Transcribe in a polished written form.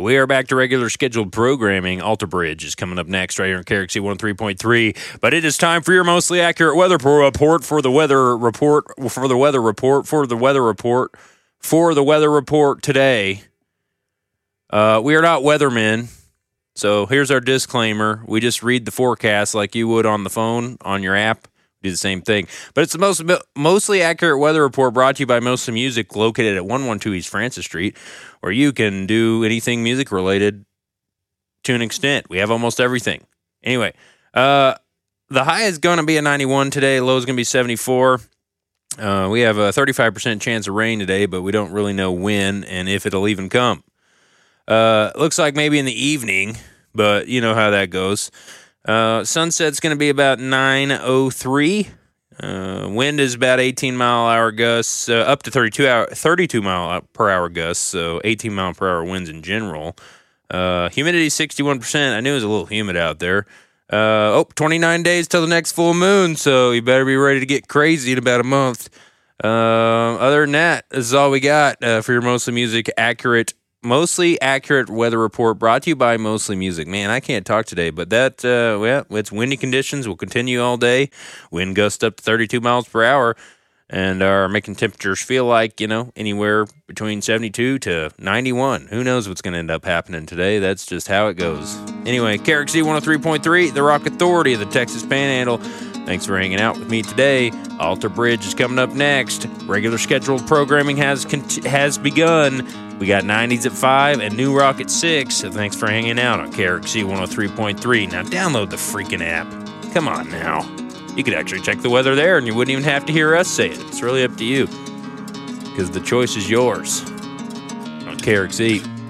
We are back to regular scheduled programming. Alter Bridge is coming up next right here in KRXC 103.3. But it is time for your mostly accurate weather report for the weather report today. We are not weathermen, so here's our disclaimer. We just read the forecast like you would on the phone on your app. Do the same thing. But it's the mostly accurate weather report brought to you by Mostly Music, located at 112 East Francis Street, where you can do anything music related to an extent. We have almost everything. Anyway, the high is going to be a 91 today. Low is going to be 74. We have a 35% chance of rain today, but we don't really know when and if it'll even come. Looks like maybe in the evening, but you know how that goes. Sunset's going to be about 9:03. Wind is about 18-mile-per-hour gusts, up to 32-mile-per-hour gusts, so 18-mile-per-hour winds in general. Humidity 61%. I knew it was a little humid out there. 29 days till the next full moon, so you better be ready to get crazy in about a month. Other than that, this is all we got for your mostly accurate weather report brought to you by Mostly Music. Man, I can't talk today, but it's windy conditions. Will continue all day. Wind gusts up to 32 miles per hour and are making temperatures feel like, anywhere between 72 to 91. Who knows what's going to end up happening today? That's just how it goes. Anyway, KRXC 103.3, the Rock Authority of the Texas Panhandle. Thanks for hanging out with me today. Alter Bridge is coming up next. Regular scheduled programming has begun. We got 90s at 5 and New Rock at 6. So thanks for hanging out on KRXC 103.3. Now download the freaking app. Come on now. You could actually check the weather there and you wouldn't even have to hear us say it. It's really up to you because the choice is yours on KRXC.